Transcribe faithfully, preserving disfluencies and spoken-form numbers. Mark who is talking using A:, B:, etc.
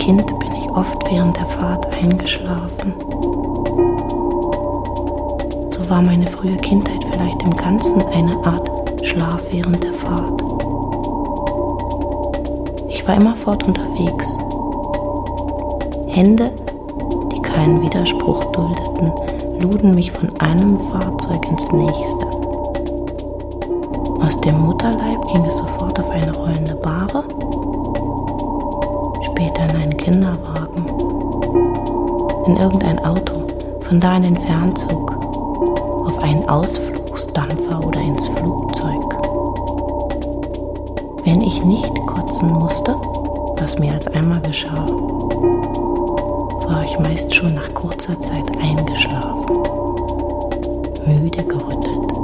A: Kind bin ich oft während der Fahrt eingeschlafen. So war meine frühe Kindheit vielleicht im Ganzen eine Art Schlaf während der Fahrt. Ich war immerfort unterwegs. Hände, die keinen Widerspruch duldeten, luden mich von einem Fahrzeug ins nächste. Aus dem Mutterleib ging es sofort auf eine rollende Bahre, später in einen Kinderwagen, in irgendein Auto, von da in den Fernzug, auf einen Ausflugsdampfer oder ins Flugzeug. Wenn ich nicht kotzen musste, was mir als einmal geschah, war ich meist schon nach kurzer Zeit eingeschlafen, müde gerüttelt.